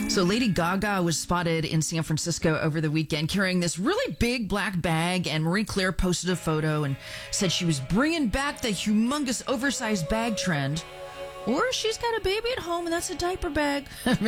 So Lady Gaga was spotted in San Francisco over the weekend carrying this really big black bag, and Marie Claire posted a photo and said she was bringing back the humongous oversized bag trend. Or she's got a baby at home and that's a diaper bag.